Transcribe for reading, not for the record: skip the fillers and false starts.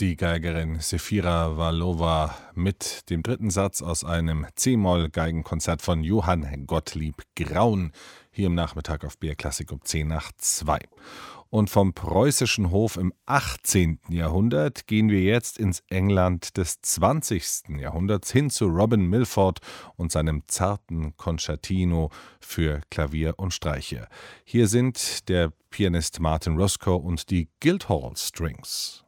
die Geigerin Sefira Vallova mit dem dritten Satz aus einem C-Moll-Geigenkonzert von Johann Gottlieb Graun hier im Nachmittag auf BR Klassik um 10 nach 2. Und vom preußischen Hof im 18. Jahrhundert gehen wir jetzt ins England des 20. Jahrhunderts hin zu Robin Milford und seinem zarten Concertino für Klavier und Streicher. Hier sind der Pianist Martin Roscoe und die Guildhall Strings.